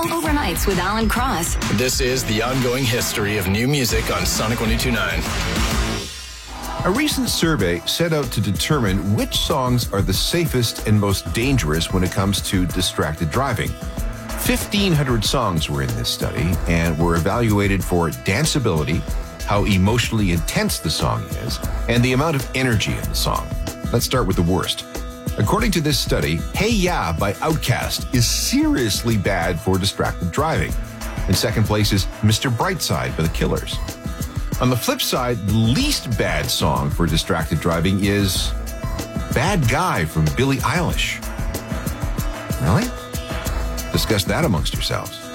Overnights with Alan Cross. This is the ongoing history of new music on Sonic 102.9. A recent survey set out to determine which songs are the safest and most dangerous when it comes to distracted driving. 1,500 songs were in this study and were evaluated for danceability, how emotionally intense the song is, and the amount of energy in the song. Let's start with the worst. According to this study, Hey Ya by Outkast is seriously bad for distracted driving. In second place is Mr. Brightside by The Killers. On the flip side, the least bad song for distracted driving is Bad Guy from Billie Eilish. Really? Discuss that amongst yourselves.